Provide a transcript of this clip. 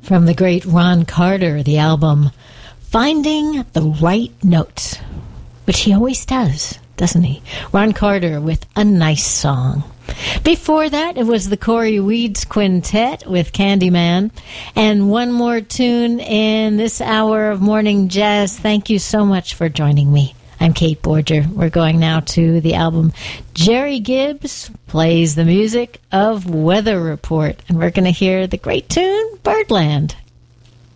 From the great Ron Carter, the album Finding the Right Notes, which he always does, doesn't he? Ron Carter with A Nice Song. Before that, it was the Corey Weeds Quintet with Candyman. And one more tune in this hour of morning jazz. Thank you so much for joining me. I'm Kate Borger. We're going now to the album Jerry Gibbs Plays the Music of Weather Report. And we're going to hear the great tune, Birdland.